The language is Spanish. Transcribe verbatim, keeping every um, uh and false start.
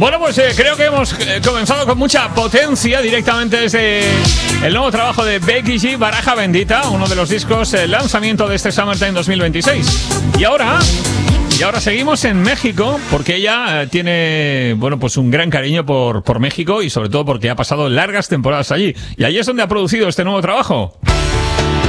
Bueno, pues eh, creo que hemos eh, comenzado con mucha potencia directamente desde el nuevo trabajo de Becky G, Baraja Bendita, uno de los discos, el lanzamiento de este Summertime dos mil veintiséis. Y ahora... Y ahora seguimos en México, porque ella eh, tiene, bueno, pues un gran cariño por, por México y sobre todo porque ha pasado largas temporadas allí. Y allí es donde ha producido este nuevo trabajo.